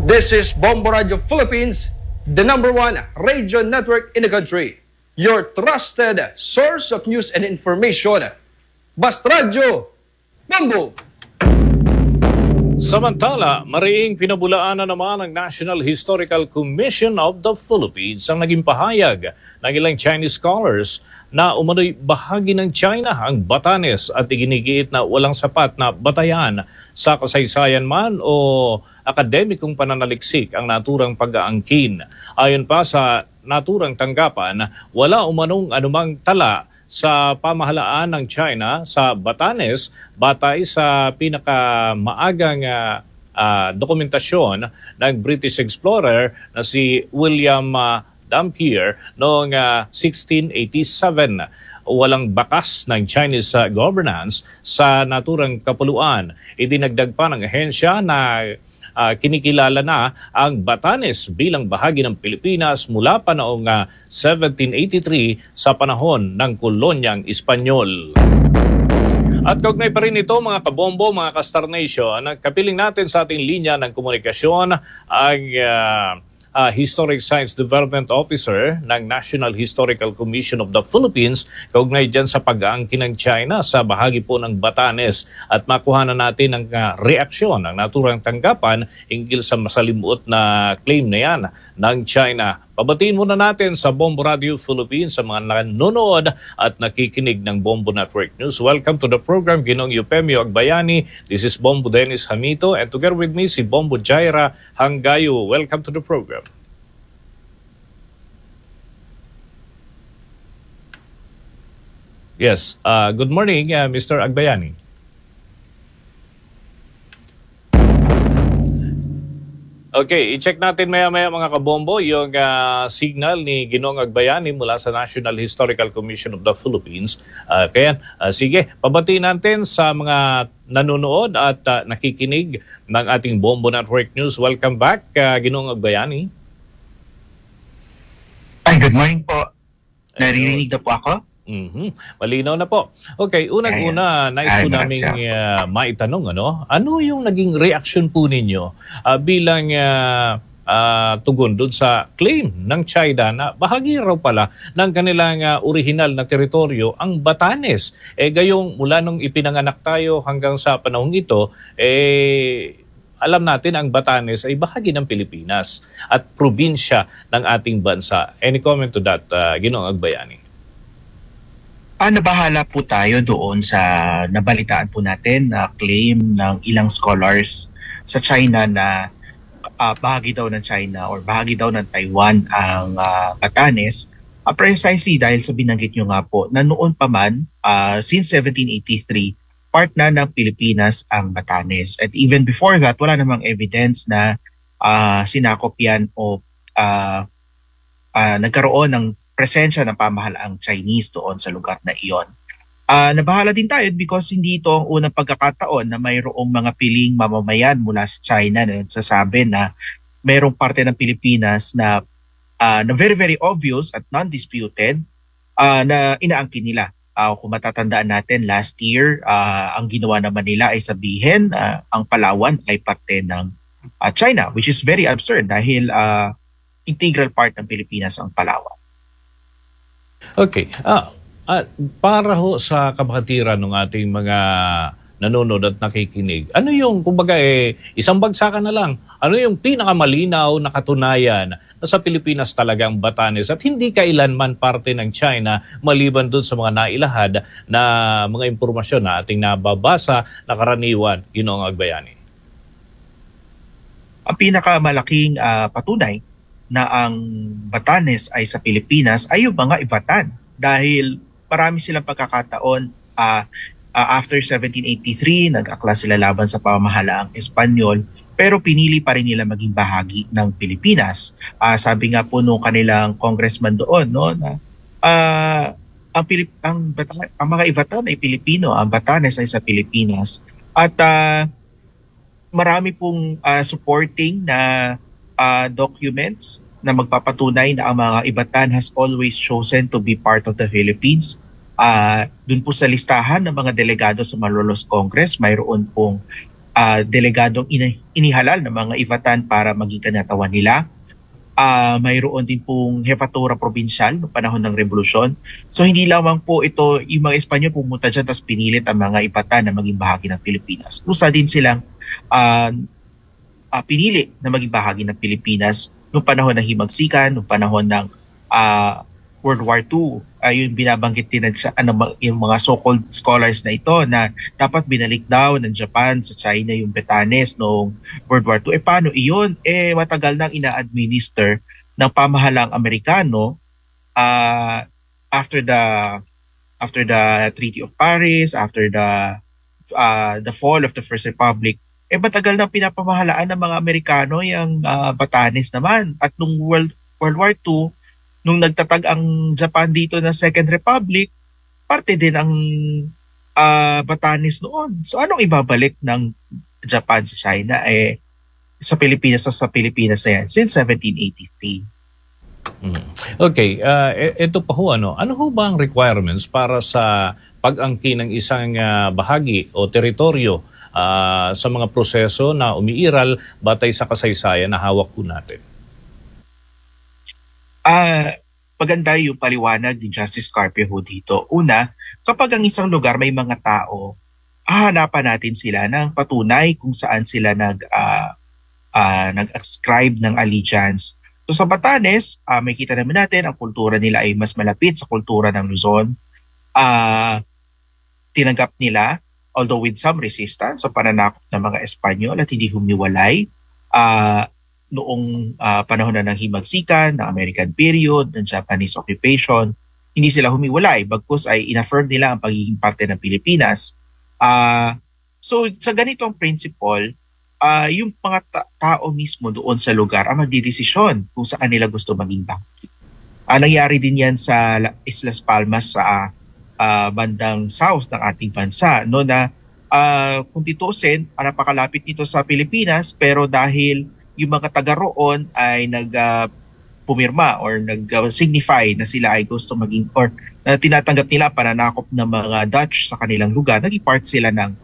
This is Bombo Radio Philippines, the #1 radio network in the country. Your trusted source of news and information. Basta Radio, Bombo! Samantala, mariing pinabulaanan naman ng National Historical Commission of the Philippines ang naging pahayag ng ilang Chinese scholars na umano'y bahagi ng China ang Batanes at iginigiit na walang sapat na batayan sa kasaysayan man o akademikong pananaliksik ang naturang pag-aangkin. Ayon pa sa naturang tanggapan, wala umanong anumang tala sa pamahalaan ng China sa Batanes batay sa pinakamaagang dokumentasyon ng British explorer na si William Dampier noong 1687. Walang bakas ng Chinese governance sa naturang kapuluan. Idinagdag pa ng ahensya na kinikilala na ang Batanes bilang bahagi ng Pilipinas mula pa noong 1783 sa panahon ng kolonyang Espanyol. At kaugnay pa rin ito mga kabombo, mga ka-Star Nation, kapiling natin sa ating linya ng komunikasyon ang Historic Science Development Officer ng National Historical Commission of the Philippines kaugnay dyan sa pag-aangkin ng China sa bahagi po ng Batanes at makuha na natin ang reaksyon ng naturang tanggapan hinggil sa masalimuot na claim na yan ng China. Pabatiin muna natin sa Bombo Radio Philippines sa mga nanonood at nakikinig ng Bombo Network News. Welcome to the program, Ginong Eupemio Agbayani. This is Bombo Dennis Hamito and together with me si Bombo Jaira Hangayo. Welcome to the program. Yes, good morning Mr. Agbayani. Okay, i-check natin maya-maya mga kabombo yung signal ni Ginong Agbayani mula sa National Historical Commission of the Philippines. Sige, pabatiin natin sa mga nanonood at nakikinig ng ating Bombo Network News. Welcome back, Ginong Agbayani. Ay, good morning po. Naririnig na po ako? Malinaw na po. Okay, unang-una, nais po naming maitanong, ano yung naging reaction po ninyo bilang tugon doon sa claim ng China na bahagi raw pala ng kanilang orihinal na teritoryo ang Batanes. Gayong mula nung ipinanganak tayo hanggang sa panahong ito, alam natin ang Batanes ay bahagi ng Pilipinas at probinsya ng ating bansa. Any comment to that, Ginong Agbayani? Nabahala po tayo doon sa nabalitaan po natin na claim ng ilang scholars sa China na bahagi daw ng China or bahagi daw ng Taiwan ang Batanes. Precisely dahil sa binanggit nyo nga po na noon pa man, since 1783, part na ng Pilipinas ang Batanes. At even before that, wala namang evidence na sinakop yan o nagkaroon ng presensya ng pamahalaang Chinese doon sa lugar na iyon. Nabahala din tayo because hindi ito ang unang pagkakataon na mayroong mga piling mamamayan mula sa China na nagsasabi na mayroong parte ng Pilipinas na very very obvious at non-disputed na inaangkin nila. Kung matatandaan natin last year, ang ginawa naman nila ay sabihin ang Palawan ay parte ng China, which is very absurd dahil integral part ng Pilipinas ang Palawan. Okay. Para ho sa kabahatiran ng ating mga nanonood at nakikinig, ano yung, kumbaga isang bagsakan na lang, ano yung pinakamalinaw na katunayan na sa Pilipinas talagang Batanes at hindi kailanman parte ng China maliban dun sa mga nailahad na mga impormasyon na ating nababasa na karaniwan, Ginong Agbayani? Ang pinakamalaking patunay na ang Batanes ay sa Pilipinas ay yung mga Ivatan dahil marami silang pagkakataon after 1783 nag-akla sila laban sa pamahalaang Espanyol pero pinili pa rin nila maging bahagi ng Pilipinas. Sabi nga po nung kanilang congressman doon na ang mga Ivatan ay Pilipino, ang Batanes ay sa Pilipinas at marami pong supporting na documents na magpapatunay na ang mga Ivatan has always chosen to be part of the Philippines. Doon po sa listahan ng mga delegado sa Malolos Congress, mayroon pong delegadong inihalal ng mga Ivatan para maging kanatawan nila. Mayroon din pong Jefatura Provincial noong panahon ng Revolusyon. So hindi lamang po ito yung mga Espanyol pumunta dyan tapos pinilit ang mga Ivatan na maging bahagi ng Pilipinas. Kusa din silang pinili na maging bahagi ng Pilipinas noong panahon ng Himagsikan, noong panahon ng World War II. Yung binabanggit din yung mga so-called scholars na ito na dapat binalik daw ng Japan sa China yung Batanes noong World War II. Paano iyon? Matagal nang ina-administer ng pamahalang Amerikano after the Treaty of Paris, after the fall of the First Republic. Matagal nang pinapamahalaan ng mga Amerikano yung Batanes naman. At nung World War II, nung nagtatag ang Japan dito na Second Republic, parte din ang Batanes noon. So anong ibabalik ng Japan sa China? Sa Pilipinas na yan since 1783. Okay, ito pa ho, ano ho ba ang requirements para sa pag-angkin ng isang bahagi o teritoryo sa mga proseso na umiiral batay sa kasaysayan na hawak ho natin? Maganda yung paliwanag ni Justice Carpio ho dito. Una, kapag ang isang lugar may mga tao, hahanapan natin sila ng patunay kung saan sila nag-ascribe ng allegiance. So sa Batanes, may kita naman natin ang kultura nila ay mas malapit sa kultura ng Luzon. Tinanggap nila, although with some resistance sa pananakop ng mga Espanyol at hindi humiwalay, noong panahon na ng Himagsikan, ng American period, ng Japanese occupation, hindi sila humiwalay. Bagkus ay inaffirm nila ang pagiging parte ng Pilipinas. So sa ganitong principle, yung mga tao mismo doon sa lugar ang magdidesisyon kung saan nila gusto maging bahagi. Nangyari din yan sa Islas Palmas sa bandang south ng ating bansa. No, na kung titusin, napakalapit nito sa Pilipinas, pero dahil yung mga taga roon ay pumirma or nag-signify na sila ay gusto maging or tinatanggap nila pananakop ng mga Dutch sa kanilang lugar, naging part sila ng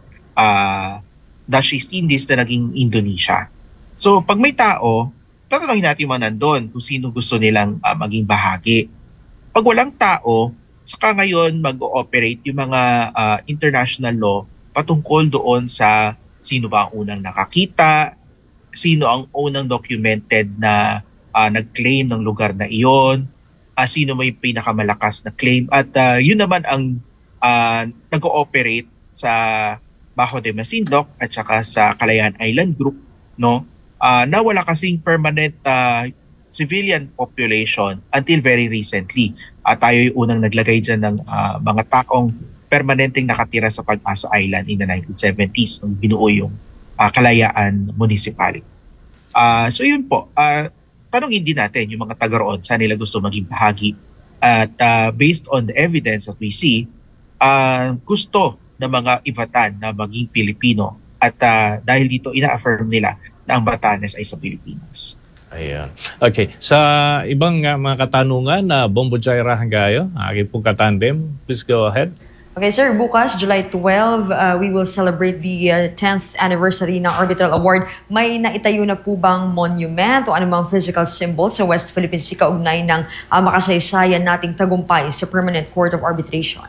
Dutch East Indies na naging Indonesia. So pag may tao, tatanungin natin yung mga nandun kung sino gusto nilang maging bahagi. Pag walang tao, saka ngayon mag-ooperate yung mga international law patungkol doon sa sino ba ang unang nakakita, sino ang unang documented na nag-claim ng lugar na iyon, sino may pinakamalakas na claim, at yun naman ang nag-ooperate sa Bajo de Masinloc at saka sa Kalayaan Island Group, no? Na wala kasing permanent civilian population until very recently. Tayo yung unang naglagay dyan ng mga taong permanenteng nakatira sa Pag-asa Island in the 1970s nung binuo yung Kalayaan Municipality. So yun po, tanongin din natin yung mga taga roon saan nila gusto maging bahagi. At based on the evidence that we see, gusto ng mga Ivatan na maging Pilipino. At dahil dito ina-affirm nila na ang Batanes ay sa Pilipinas. Ayan. Okay. Sa ibang mga katanungan na Bombo Jaira Hangayo, aking pong katandem, please go ahead. Okay, sir. Bukas, July 12, we will celebrate the 10th anniversary ng Arbitral Award. May naitayo na po bang monument o anumang physical symbol sa West Philippine Sea kaugnay ng makasaysayan nating tagumpay sa Permanent Court of Arbitration?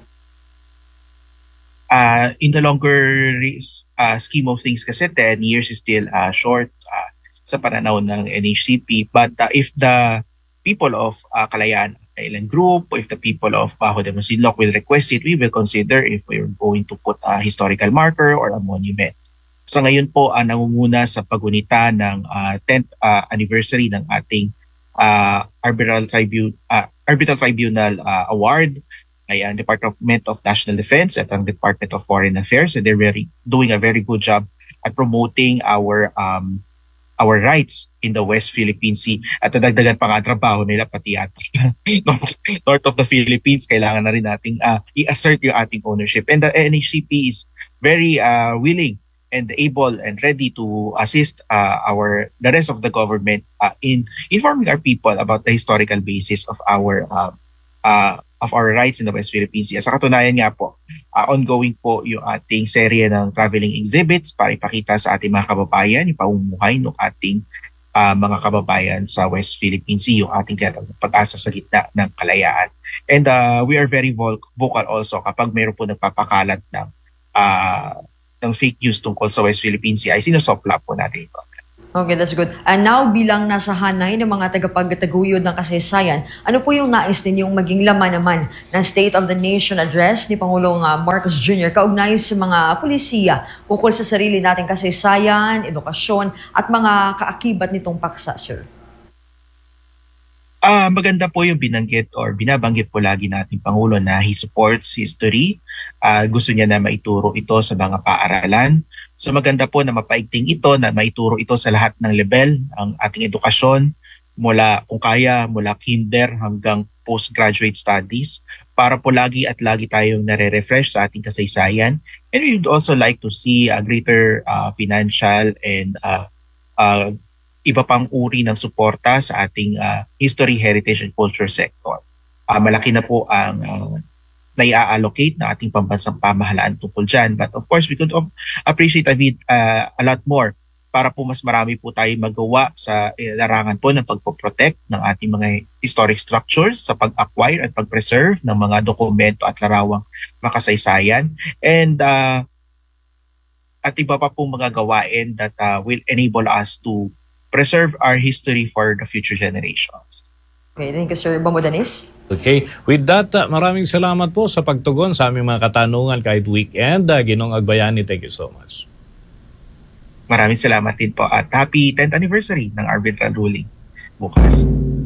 In the longer scheme of things kasi 10 years is still short sa pananaw ng NHCP. But if the people of Kalayaan Island Group, if the people of Bajo de Masinloc will request it, we will consider if we're going to put a historical marker or a monument. So ngayon po, nangunguna sa pagunita ng 10th anniversary ng ating Arbitral Tribunal Award ay ang Department of National Defense at ang Department of Foreign Affairs. And they're doing a very good job at promoting our rights in the West Philippine Sea. At nadagdagan pa nga trabaho nila pati at north of the Philippines, kailangan na rin nating i-assert yung ating ownership. And the NHCP is very willing and able and ready to assist the rest of the government in informing our people about the historical basis of our rights in the West Philippine Sea. Sa katunayan nga po, ongoing po yung ating serye ng traveling exhibits para ipakita sa ating mga kababayan yung pamumuhay ng ating mga kababayan sa West Philippine Sea, yung ating tinatawag na pag-asa sa gitna ng kalayaan. And we are very vocal also kapag mayroon po nagpapakalat ng fake news tungkol sa West Philippine Sea, ay sinusopla po natin ito. Okay, that's good. And now, bilang nasa hanay ng mga tagapagtaguyod ng kasaysayan, ano po yung nais ninyong maging laman naman ng State of the Nation Address ni Pangulong Marcos Jr. kaugnay sa mga pulisiya ukol sa sarili nating kasaysayan, edukasyon, at mga kaakibat nitong paksa, sir? Maganda po yung binabanggit po lagi nating Pangulo na he supports history. Gusto niya na maituro ito sa mga paaralan. So maganda po na mapaigting ito, na maituro ito sa lahat ng level ang ating edukasyon, mula kung kaya mula kinder hanggang postgraduate studies, para po lagi tayong nare-refresh sa ating kasaysayan. And we would also like to see a greater financial and iba pang uri ng suporta sa ating history, heritage, and culture sector. Malaki na po ang nai-allocate na ating pambansang pamahalaan tungkol dyan. But of course, we could appreciate a lot more para po mas marami po tayo magawa sa larangan po ng pagpoprotect ng ating mga historic structures, sa pag-acquire at pag-preserve ng mga dokumento at larawang makasaysayan. And at iba pa po mga gawain that will enable us to preserve our history for the future generations. Okay, thank you, Sir Bombo Danis. Okay, with that, maraming salamat po sa pagtugon sa aming mga katanungan kahit weekend. Ginong Agbayani, thank you so much. Maraming salamat din po at happy 10th anniversary ng arbitral ruling bukas.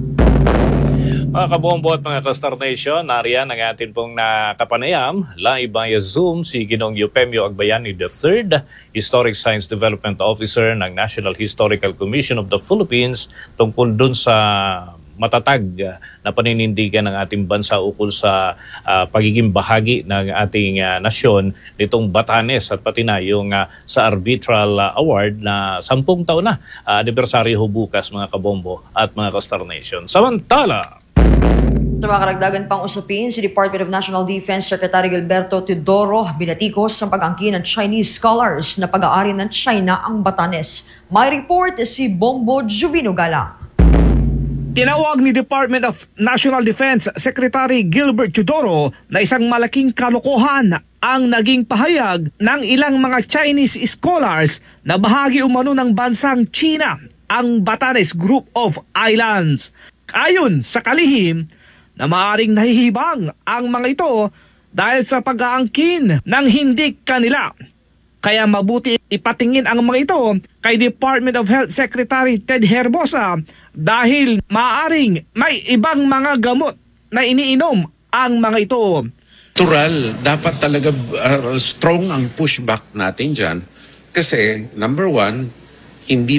Mga kabombo at mga ka-Star Nation, nariyan ang atin pong nakapanayam live via Zoom si Ginong Eupemio Agbayani III, Historic Science Development Officer ng National Historical Commission of the Philippines, tungkol dun sa matatag na paninindigan ng ating bansa ukol sa pagiging bahagi ng ating nasyon nitong Batanes at pati na yung sa Arbitral Award na 10 taon na anibersaryo bukas, mga kabombo at mga ka-Star Nation. Samantala, sa mga karagdagan pang usapin, si Department of National Defense Secretary Gilberto Teodoro binatikos ang pag-angkin ng Chinese scholars na pag-aari ng China ang Batanes. May report si Bombo Juvino Gala. Tinawag ni Department of National Defense Secretary Gilbert Teodoro na isang malaking kalokohan ang naging pahayag ng ilang mga Chinese scholars na bahagi umano ng bansang China, ang Batanes Group of Islands. Ayon sa kalihim, na maaaring nahihibang ang mga ito dahil sa pag-aangkin ng hindi kanila. Kaya mabuti ipatingin ang mga ito kay Department of Health Secretary Ted Herbosa dahil maaaring may ibang mga gamot na iniinom ang mga ito. Natural, dapat talaga strong ang pushback natin dyan. Kasi, number one, hindi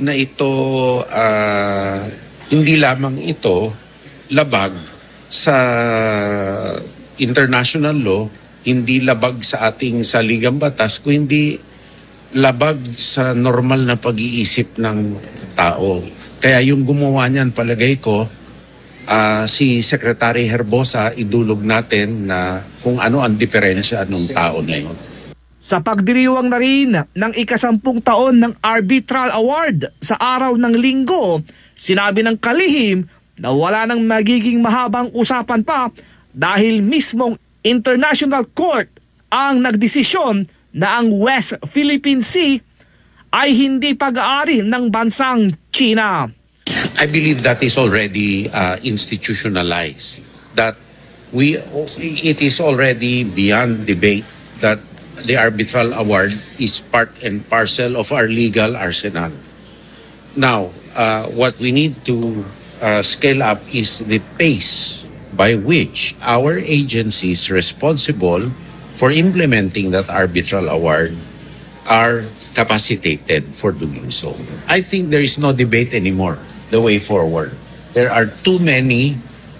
lamang ito labag sa international law, hindi labag sa ating saligang batas, kundi labag sa normal na pag-iisip ng tao. Kaya yung gumawa niyan, palagay ko, si Secretary Herbosa, idulog natin na kung ano ang diferensya ng tao na yun. Sa pagdiriwang na rin ng ika-10 taon ng Arbitral Award sa araw ng Linggo, sinabi ng kalihim na wala nang magiging mahabang usapan pa dahil mismong International Court ang nagdesisyon na ang West Philippine Sea ay hindi pag-aari ng bansang China. I believe that is already institutionalized. That it is already beyond debate that the Arbitral Award is part and parcel of our legal arsenal. Now, what we need to scale up is the pace by which our agencies responsible for implementing that arbitral award are capacitated for doing so. I think there is no debate anymore the way forward. There are too many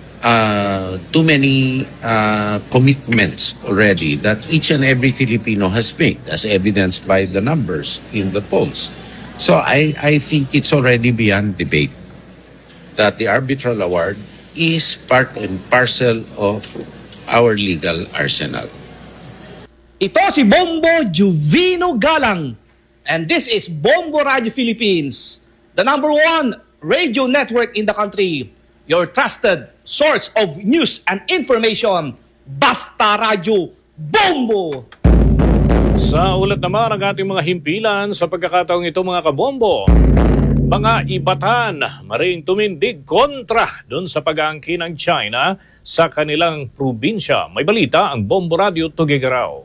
commitments already that each and every Filipino has made, as evidenced by the numbers in the polls. So I think it's already beyond debate that the arbitral award is part and parcel of our legal arsenal. Ito si Bombo Juvino Galang. And this is Bombo Radio Philippines, the #1 radio network in the country. Your trusted source of news and information. Basta Radio Bombo! Sa ulat naman ang ating mga himpilan sa pagkakataong ito mga kabombo. Mga ibatan, maring tumindig kontra doon sa pag-aangkin ng China sa kanilang probinsya. May balita ang Bombo Radio Tuguegarao.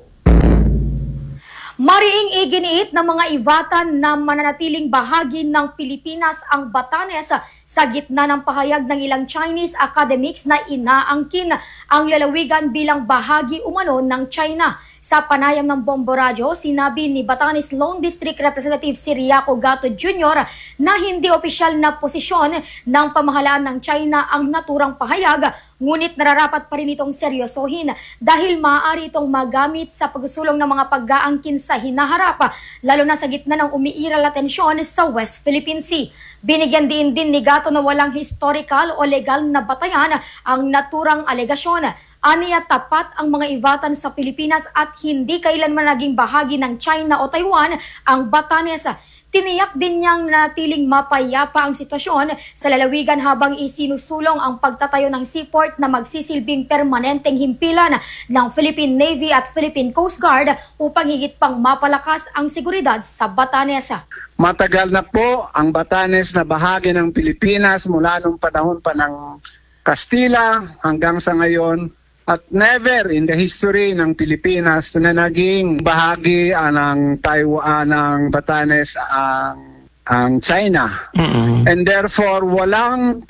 Mariing iginiit ng mga ibatan na mananatiling bahagi ng Pilipinas ang Batanes sa gitna ng pahayag ng ilang Chinese academics na inaangkin ang lalawigan bilang bahagi umano ng China. Sa panayam ng Bombo Radio, sinabi ni Batanes Lone District Representative Siriaco Gato Jr. na hindi opisyal na posisyon ng pamahalaan ng China ang naturang pahayag, ngunit nararapat pa rin itong seryosohin dahil maaari itong magamit sa pagsulong ng mga pag-aangkin sa hinaharap, lalo na sa gitna ng umiiral na tensyon sa West Philippine Sea. Binigyan din ni Gato na walang historical o legal na batayan ang naturang alegasyon. Aniya tapat ang mga ibatan sa Pilipinas at hindi kailanman naging bahagi ng China o Taiwan ang Batanes. Tiniyak din niyang natiling mapayapa ang sitwasyon sa lalawigan habang isinusulong ang pagtatayo ng seaport na magsisilbing permanenteng himpilan ng Philippine Navy at Philippine Coast Guard upang higit pang mapalakas ang seguridad sa Batanes. Matagal na po ang Batanes na bahagi ng Pilipinas mula nung panahon pa ng Kastila hanggang sa ngayon. At never in the history ng Pilipinas na naging bahagi ng Taiwan, ng Batanes ang China. And therefore, walang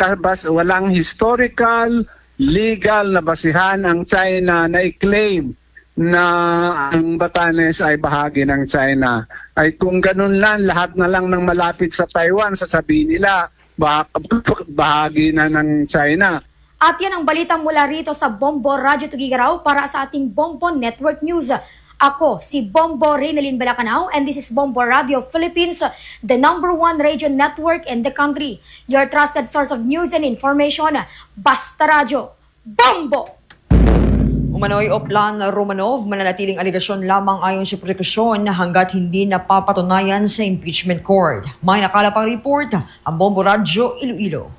historical, legal na basihan ang China na i-claim na ang Batanes ay bahagi ng China. Ay kung ganun lang, lahat na lang ng malapit sa Taiwan, sasabihin nila, bahagi na ng China. At yan ang balita mula rito sa Bombo Radio Tuguegarao para sa ating Bombo Network News. Ako si Bombo Reynalyn Balacanao and this is Bombo Radio Philippines, the #1 radio network in the country. Your trusted source of news and information. Basta Radio Bombo! Umano'y Oplan Romanov, mananatiling aligasyon lamang ayon sa prosekusyon hanggat hindi napapatunayan sa impeachment court. May nakalapang report ang Bombo Radio Iloilo.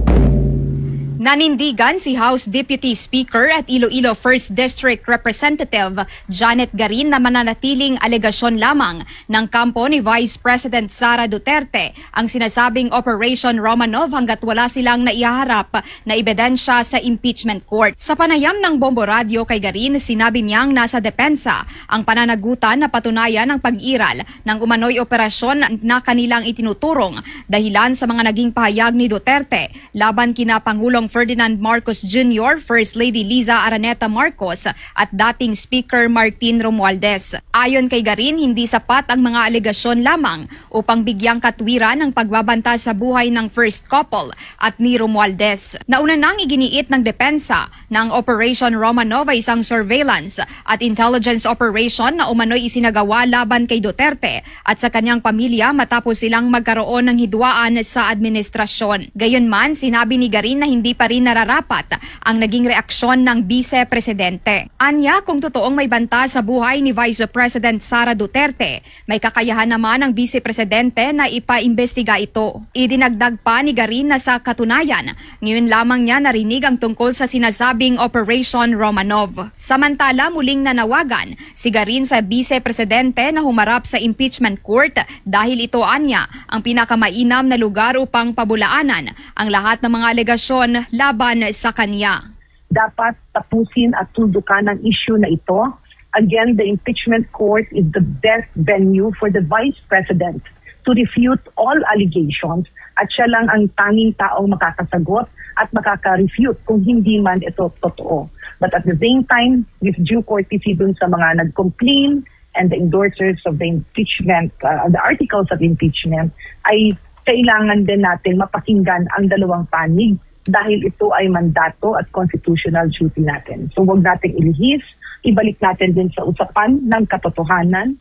Nanindigan si House Deputy Speaker at Iloilo 1st District Representative Janet Garin na mananatiling alegasyon lamang ng kampo ni Vice President Sara Duterte ang sinasabing Operation Romanov hanggat wala silang naihaharap na ebidensya sa impeachment court. Sa panayam ng Bombo Radio kay Garin, sinabi niyang nasa depensa ang pananagutan na patunayan ang pag-iral ng umano'y operasyon na kanilang itinuturong dahilan sa mga naging pahayag ni Duterte laban kina Pangulong Ferdinand Marcos Jr., First Lady Liza Araneta Marcos at dating Speaker Martin Romualdez. Ayon kay Garin, hindi sapat ang mga alegasyon lamang upang bigyang katwiran ang pagbabanta sa buhay ng first couple at ni Romualdez. Nauna nang iginiit ng depensa na ang Operation Romanov ay isang surveillance at intelligence operation na umano'y isinagawa laban kay Duterte at sa kanyang pamilya matapos silang magkaroon ng hidwaan sa administrasyon. Gayunman, sinabi ni Garin na hindi pa rin nararapat ang naging reaksyon ng Vice Presidente. Anya, kung totoong may banta sa buhay ni Vice President Sara Duterte, may kakayahan naman ang Vice Presidente na ipaimbestiga ito. Idinagdag pa ni Garin na sa katunayan, ngayon lamang niya narinig ang tungkol sa sinasabing Operation Romanov. Samantala, muling nanawagan si Garin sa Vice Presidente na humarap sa impeachment court dahil ito anya ang pinakamainam na lugar upang pabulaanan ang lahat ng mga alegasyon laban sa kanya. Dapat tapusin at tundukan ang issue na ito. Again, the impeachment court is the best venue for the Vice President to refute all allegations at siya lang ang tanging taong makakasagot at makaka-refute kung hindi man ito totoo. But at the same time, with due courtesy dun sa mga nag-complain and the endorsers of the impeachment, the articles of impeachment, ay kailangan din natin mapakinggan ang dalawang panig dahil ito ay mandato at constitutional duty natin. So huwag natin ilihis, ibalik natin din sa usapan ng katotohanan.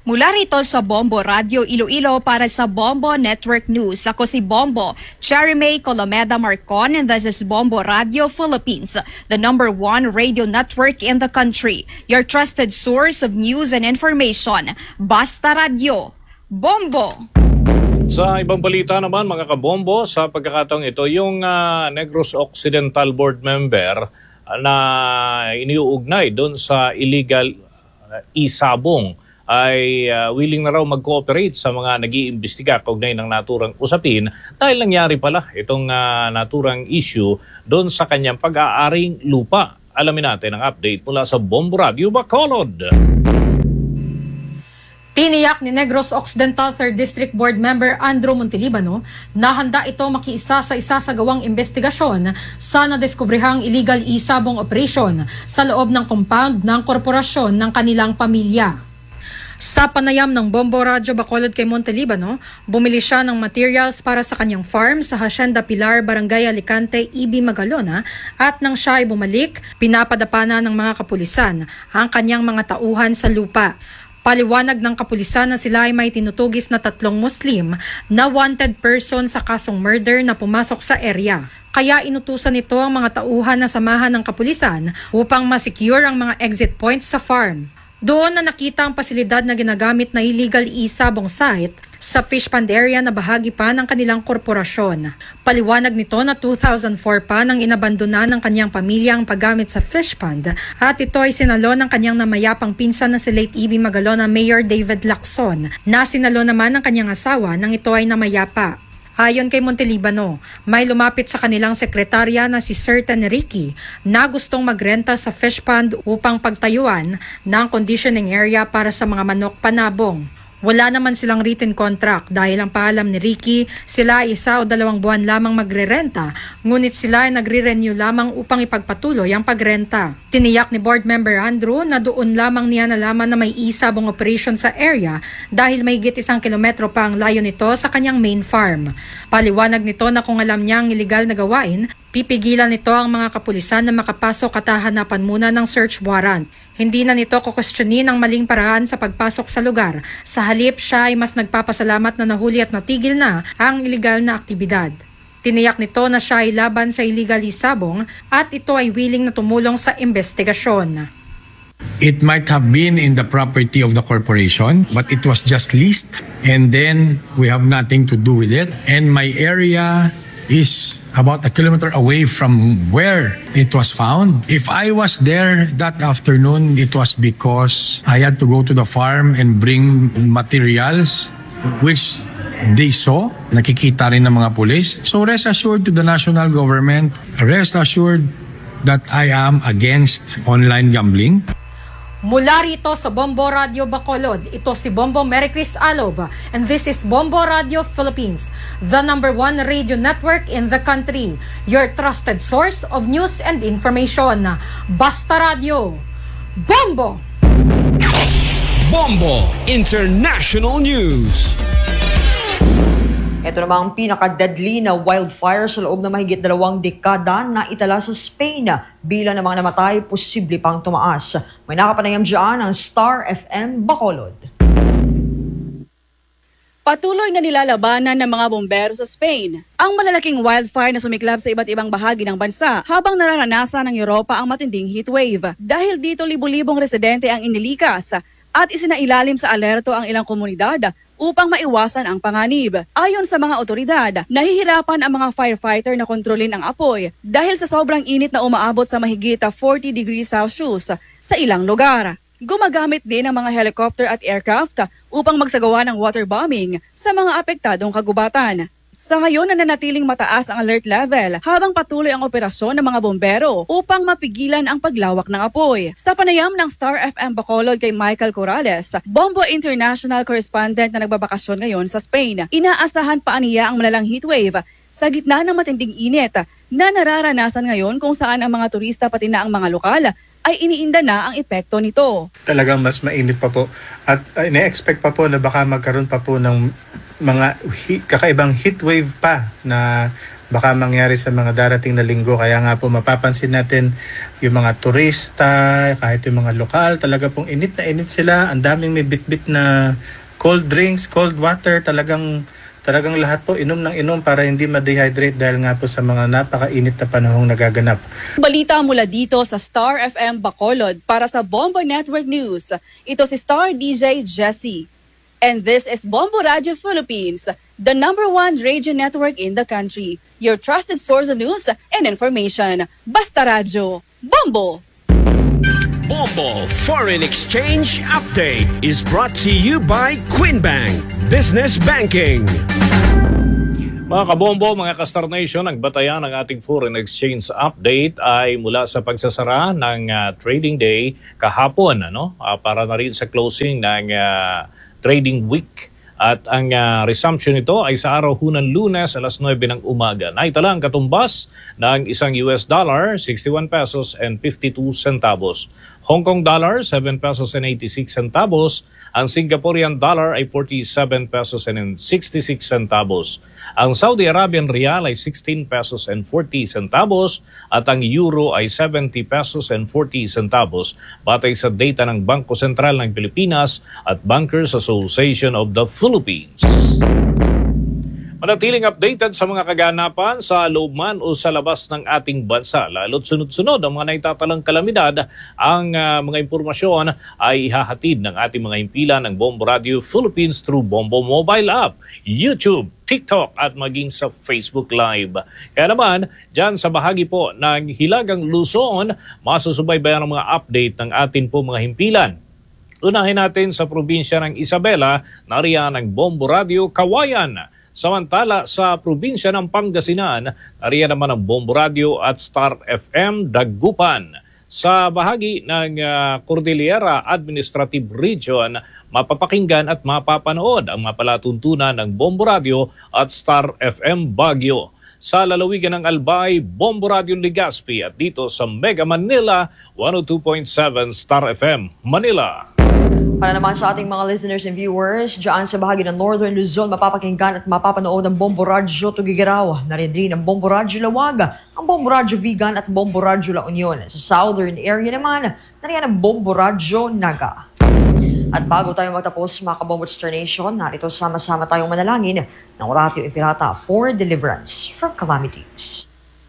Mula rito sa Bombo Radio Iloilo para sa Bombo Network News. Ako si Bombo, Cherry May Colomeda Marcon, and this is Bombo Radio Philippines, the #1 radio network in the country. Your trusted source of news and information. Basta Radio. Bombo! Sa ibang balita naman mga kabombo, sa pagkakataong ito, yung Negros Occidental Board member na iniuugnay doon sa illegal isabong ay willing na raw mag-cooperate sa mga nag-iimbestiga kaugnay ng naturang usapin dahil nangyari pala itong naturang issue doon sa kanyang pag-aaring lupa. Alamin natin ang update mula sa Bombo Radio Bacolod. Tiniyak ni Negros Occidental 3rd District Board Member Andrew Montelibano na handa ito makiisa sa isasagawang investigasyon sa nadiskubrehang illegal isabong operation sa loob ng compound ng korporasyon ng kanilang pamilya. Sa panayam ng Bombo Radio Bacolod kay Montelibano, bumili siya ng materials para sa kanyang farm sa Hacienda Pilar, Barangay Alicante, EB Magalona at nang siya ay bumalik, pinapadapa na ng mga kapulisan ang kanyang mga tauhan sa lupa. Paliwanag ng kapulisan na sila ay may tinutugis na 3 Muslim na wanted person sa kasong murder na pumasok sa area. Kaya inutusan nito ang mga tauhan na samahan ng kapulisan upang masecure ang mga exit points sa farm. Doon na nakita ang pasilidad na ginagamit na illegal isabong site sa fish pond area na bahagi pa ng kanilang korporasyon. Paliwanag nito na 2004 pa nang inabandona ng kanyang pamilya ang paggamit sa fish pond at ito ay sinalo ng kanyang namayapang pinsan na si late EB Magalona Mayor David Lacson na sinalo naman ng kanyang asawa nang ito ay namayapa. Ayon kay Montelibano, may lumapit sa kanilang sekretarya na si Sir Tenerique na gustong magrenta sa fish pond upang pagtayuan ng conditioning area para sa mga manok panabong. Wala naman silang written contract dahil ang paalam ni Ricky, sila ay 1 o 2 buwan lamang magrerenta, ngunit sila ay nagre-renew lamang upang ipagpatuloy ang pagrenta. Tiniyak ni Board Member Andrew na doon lamang niya nalaman na may isabong operation sa area dahil may higit 1 kilometro pa ang layo nito sa kanyang main farm. Paliwanag nito na kung alam niya ang iligal na gawain, pipigilan nito ang mga kapulisan na makapasok at hahanapan muna ng search warrant. Hindi na nito kukwestiyonin ang maling paraan sa pagpasok sa lugar. Sa halip, siya ay mas nagpapasalamat na nahuli at natigil na ang iligal na aktibidad. Tiniyak nito na siya ay laban sa illegal isabong at ito ay willing na tumulong sa investigasyon. It might have been in the property of the corporation, but it was just leased and then we have nothing to do with it. And my area is about 1 kilometer away from where it was found. If I was there that afternoon, it was because I had to go to the farm and bring materials which they saw. Nakikita rin ng mga pulis. So rest assured to the national government, rest assured that I am against online gambling. Mula rito sa Bombo Radio Bacolod, ito si Bombo Mericris Alob, and this is Bombo Radio Philippines, the #1 radio network in the country. Your trusted source of news and information. Basta Radio. Bombo! Bombo International News. Ito namang pinaka-deadly na wildfire sa loob ng mahigit 2 dekada na itala sa Spain. Bilang ng mga namatay, posible pang tumaas. May nakapanayam dyan ang Star FM Bacolod. Patuloy na nilalabanan ng mga bombero sa Spain ang malalaking wildfire na sumiklab sa iba't ibang bahagi ng bansa habang nararanasan ng Europa ang matinding heatwave. Dahil dito libu-libong residente ang inilikas at isinailalim sa alerto ang ilang komunidad upang maiwasan ang panganib. Ayon sa mga otoridad, nahihirapan ang mga firefighter na kontrolin ang apoy dahil sa sobrang init na umaabot sa mahigit 40 degrees Celsius sa ilang lugar. Gumagamit din ang mga helicopter at aircraft upang magsagawa ng waterbombing sa mga apektadong kagubatan. Sa ngayon, nananatiling mataas ang alert level habang patuloy ang operasyon ng mga bombero upang mapigilan ang paglawak ng apoy. Sa panayam ng Star FM Bacolod kay Michael Corrales, Bombo International Correspondent na nagbabakasyon ngayon sa Spain, inaasahan pa niya ang malalang heatwave sa gitna ng matinding init na nararanasan ngayon kung saan ang mga turista pati na ang mga lokal ay iniinda na ang epekto nito. Talagang mas mainit pa po at ina-expect pa po na baka magkaroon pa po ng mga kakaibang heat wave pa na baka mangyari sa mga darating na linggo. Kaya nga po mapapansin natin yung mga turista, kahit yung mga lokal, talaga pong init na init sila. Ang daming may bit-bit na cold drinks, cold water, talagang lahat po inom ng inom para hindi ma-dehydrate dahil nga po sa mga napakainit na panahong nagaganap. Balita mula dito sa Star FM Bacolod para sa Bombo Network News. Ito si Star DJ Jessie. And this is Bombo Radio Philippines, the #1 radio network in the country. Your trusted source of news and information. Basta Radio. Bombo! Bombo Foreign Exchange Update is brought to you by Quinbank Business Banking. Mga kabombo, mga Kastar Nation, ang batayan ng ating foreign exchange update ay mula sa pagsasara ng trading day kahapon, para na rin sa closing ng trading week. At ang resumption nito ay sa araw ng Lunes alas 9 ng umaga. Naitala ang katumbas ng isang US dollar, 61 pesos and 52 centavos. Hong Kong dollar, 7 pesos and 86 centavos. Ang Singaporean dollar ay 47 pesos and 66 centavos. Ang Saudi Arabian rial ay 16 pesos and 40 centavos. At ang euro ay 70 pesos and 40 centavos. Batay sa data ng Bangko Sentral ng Pilipinas at Bankers Association of the Philippines. Manatiling updated sa mga kaganapan sa loob man o sa labas ng ating bansa. Lalo't sunod-sunod ang mga naitatalang kalamidad, ang mga impormasyon ay ihahatid ng ating mga himpilan ng Bombo Radio Philippines through Bombo Mobile App, YouTube, TikTok at maging sa Facebook Live. Kaya naman, dyan sa bahagi po ng Hilagang Luzon, masusubaybayan ang mga update ng atin po mga himpilan. Unahin natin sa probinsya ng Isabela, nariyan ang Bombo Radio Kawayan. Samantala sa probinsya ng Pangasinan, nariyan naman ang Bombo Radio at Star FM Dagupan. Sa bahagi ng Cordillera Administrative Region, mapapakinggan at mapapanood ang mga palatuntunan ng Bombo Radio at Star FM Baguio. Sa lalawigan ng Albay, Bombo Radio Legazpi at dito sa Mega Manila, 102.7 Star FM Manila. Para naman sa ating mga listeners and viewers, dyan sa bahagi ng Northern Luzon, mapapakinggan at mapapanood ang Bombo Radio Tugigaraw. Nariyan din ang Bombo Radio Lawaga, ang Bombo Radio Vigan at Bombo Radio La Union. Sa Southern area naman, nariyan ang Bombo Radio Naga. At bago tayo magtapos, mga kabombo Star Nation, narito sama-sama tayong manalangin ng Oratio Impirata for deliverance from calamities.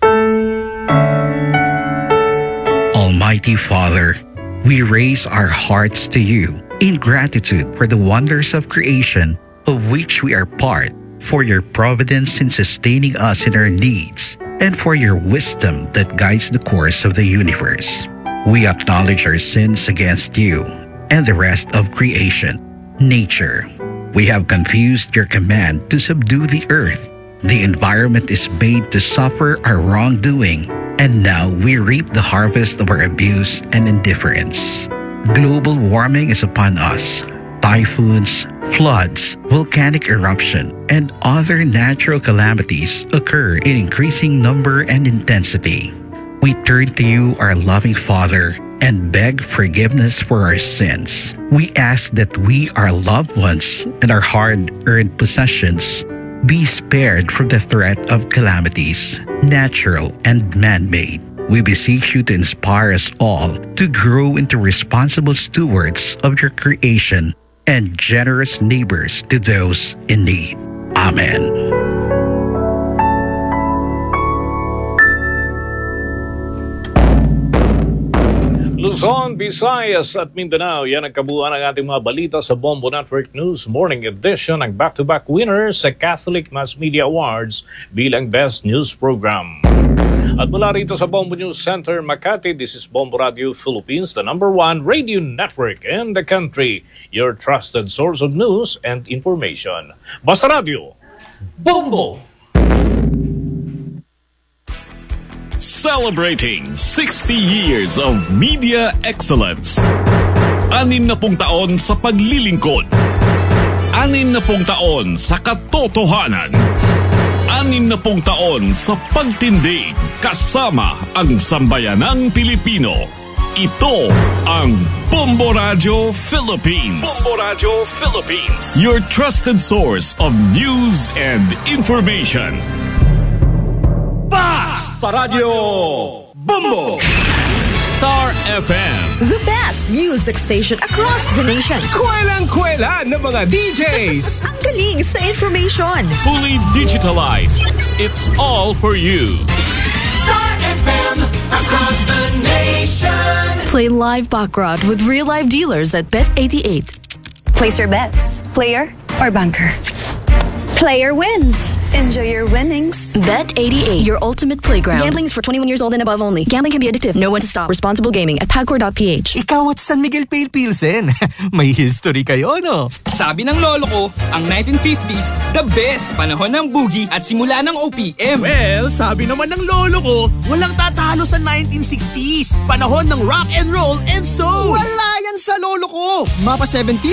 Almighty Father, we raise our hearts to you in gratitude for the wonders of creation of which we are part, for your providence in sustaining us in our needs, and for your wisdom that guides the course of the universe. We acknowledge our sins against you and the rest of creation, nature. We have confused your command to subdue the earth. The environment is made to suffer our wrongdoing, and now we reap the harvest of our abuse and indifference. Global warming is upon us. Typhoons, floods, volcanic eruption, and other natural calamities occur in increasing number and intensity. We turn to you, our loving Father, and beg forgiveness for our sins. We ask that we, our loved ones, and our hard-earned possessions be spared from the threat of calamities, natural and man-made. We beseech you to inspire us all to grow into responsible stewards of your creation and generous neighbors to those in need. Amen. Luzon, Visayas at Mindanao, yan ang kabuuan ng ating mga balita sa Bombo Network News Morning Edition, ang back-to-back winners sa Catholic Mass Media Awards bilang Best News Program. At mula rito sa Bombo News Center, Makati, this is Bombo Radio Philippines, the #1 radio network in the country, your trusted source of news and information. Basta Radio, Bombo! Celebrating 60 years of media excellence. 60 taon sa paglilingkod. 60 taon sa katotohanan. 60 taon sa pagtindig kasama ang sambayanang Pilipino. Ito ang Bombo Radio Philippines. Bombo Radio Philippines. Your trusted source of news and information. Basta Radio Bombo! Star FM. The best music station across the nation. Kwelang-kwela ng mga DJs. Ang galing sa information. Fully digitalized. It's all for you. Star FM across the nation. Play live baccarat with real live dealers at Bet88. Place your bets. Player or banker? Player wins. Enjoy your winnings. Bet88, your ultimate playground. Gambling is for 21 years old and above only. Gambling can be addictive. Know when to stop. Responsible gaming at pagcor.ph. Ikaw at San Miguel Pale Pilsen. May history kayo, no? Sabi ng lolo ko, ang 1950s, the best panahon ng boogie at simula ng OPM. Well, sabi naman ng lolo ko, walang tatalo sa 1960s. Panahon ng rock and roll and soul. Wala yan sa lolo ko. Mapa 70